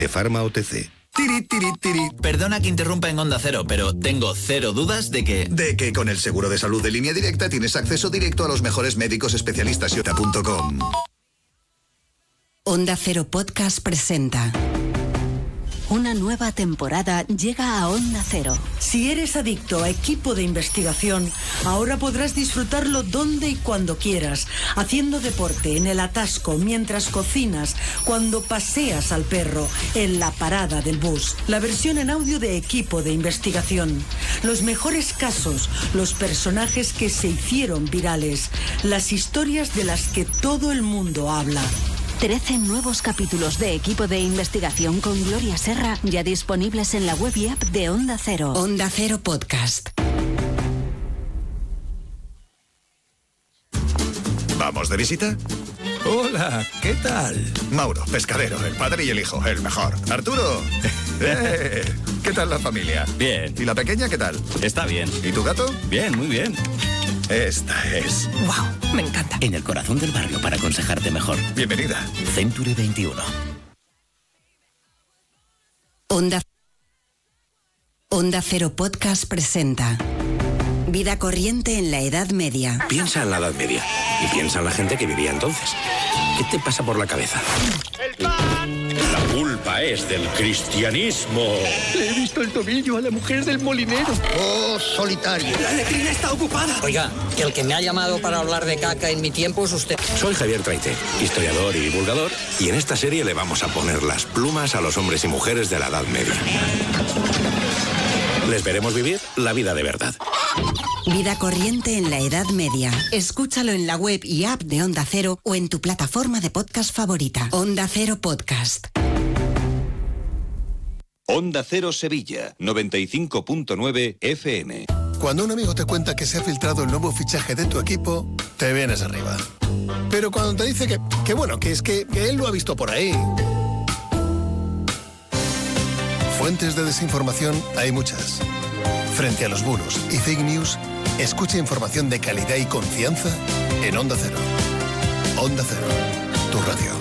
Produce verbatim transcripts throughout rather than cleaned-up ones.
de Pharma O T C. Tiri, tiri, tiri. Perdona que interrumpa en Onda Cero, pero tengo cero dudas de que... De que con el seguro de salud de Línea Directa tienes acceso directo a los mejores médicos especialistas. Iota punto com. Onda Cero Podcast presenta... Una nueva temporada llega a Onda Cero. Si eres adicto a Equipo de Investigación, ahora podrás disfrutarlo donde y cuando quieras, haciendo deporte, en el atasco, mientras cocinas, cuando paseas al perro, en la parada del bus. La versión en audio de Equipo de Investigación. Los mejores casos, los personajes que se hicieron virales, las historias de las que todo el mundo habla. trece nuevos capítulos de Equipo de Investigación con Gloria Serra, ya disponibles en la web y app de Onda Cero. Onda Cero Podcast. ¿Vamos de visita? Hola, ¿qué tal? Mauro, pescadero, el padre y el hijo, el mejor. Arturo, eh, ¿qué tal la familia? Bien. ¿Y la pequeña qué tal? Está bien. ¿Y tu gato? Bien, muy bien. Esta es... ¡Wow! Me encanta. En el corazón del barrio para aconsejarte mejor. Bienvenida. Century veintiuno. Onda... Onda Cero Podcast presenta... Vida corriente en la Edad Media. Piensa en la Edad Media y piensa en la gente que vivía entonces. ¿Qué te pasa por la cabeza? La culpa es del cristianismo. Le he visto el tobillo a la mujer del molinero. Oh, solitario. La letrina está ocupada. Oiga, que el que me ha llamado para hablar de caca en mi tiempo es usted. Soy Javier Traite, historiador y divulgador, y en esta serie le vamos a poner las plumas a los hombres y mujeres de la Edad Media. Les veremos vivir la vida de verdad. Vida corriente en la Edad Media. Escúchalo en la web y app de Onda Cero o en tu plataforma de podcast favorita. Onda Cero Podcast. Onda Cero Sevilla, noventa y cinco punto nueve F M. Cuando un amigo te cuenta que se ha filtrado el nuevo fichaje de tu equipo, te vienes arriba. Pero cuando te dice que, que bueno, que es que, que él lo ha visto por ahí... Fuentes de desinformación hay muchas. Frente a los bulos y fake news, escucha información de calidad y confianza en Onda Cero. Onda Cero, tu radio.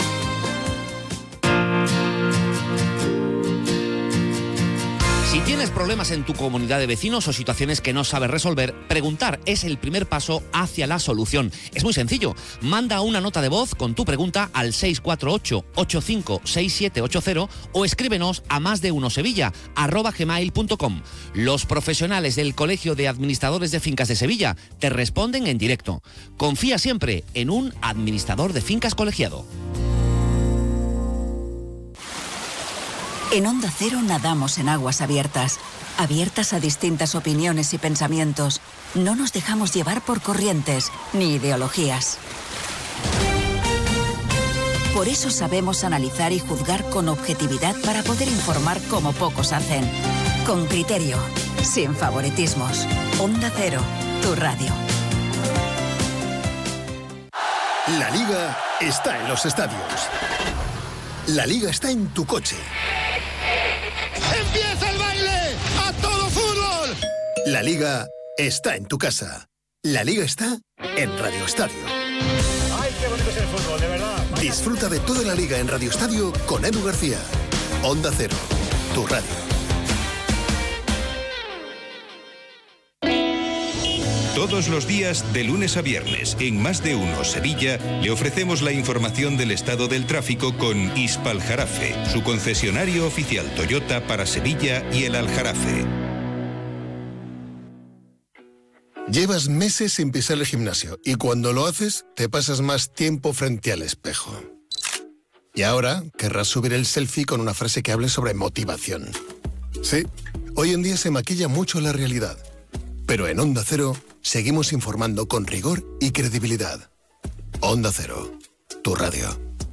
Si tienes problemas en tu comunidad de vecinos o situaciones que no sabes resolver, preguntar es el primer paso hacia la solución. Es muy sencillo. Manda una nota de voz con tu pregunta al seis cuatro ocho, ocho cinco seis siete ocho cero o escríbenos a más de uno sevilla arroba gmail punto com. Los profesionales del Colegio de Administradores de Fincas de Sevilla te responden en directo. Confía siempre en un administrador de fincas colegiado. En Onda Cero nadamos en aguas abiertas, abiertas a distintas opiniones y pensamientos. No nos dejamos llevar por corrientes ni ideologías. Por eso sabemos analizar y juzgar con objetividad para poder informar como pocos hacen. Con criterio, sin favoritismos. Onda Cero, tu radio. La Liga está en los estadios. La Liga está en tu coche. ¡Empieza el baile! ¡A todo fútbol! La Liga está en tu casa. La Liga está en Radio Estadio. ¡Ay, qué bonito es el fútbol, de verdad! Disfruta de toda la Liga en Radio Estadio con Edu García. Onda Cero, tu radio. Todos los días, de lunes a viernes, en Más de Uno Sevilla, le ofrecemos la información del estado del tráfico con Hispaljarafe, su concesionario oficial Toyota para Sevilla y el Aljarafe. Llevas meses sin pisar el gimnasio y cuando lo haces, te pasas más tiempo frente al espejo. Y ahora querrás subir el selfie con una frase que hable sobre motivación. Sí, hoy en día se maquilla mucho la realidad. Pero en Onda Cero seguimos informando con rigor y credibilidad. Onda Cero, tu radio.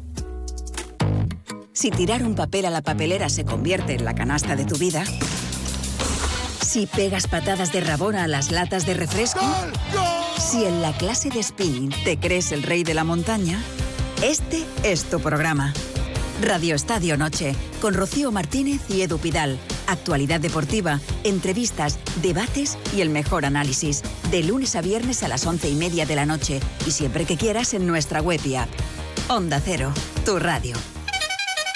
Si tirar un papel a la papelera se convierte en la canasta de tu vida, si pegas patadas de rabona a las latas de refresco, ¡Gol! ¡Gol! Si en la clase de spinning te crees el rey de la montaña, este es tu programa. Radio Estadio Noche, con Rocío Martínez y Edu Pidal. Actualidad deportiva, entrevistas, debates y el mejor análisis. De lunes a viernes a las once y media de la noche y siempre que quieras en nuestra web y app. Onda Cero, tu radio.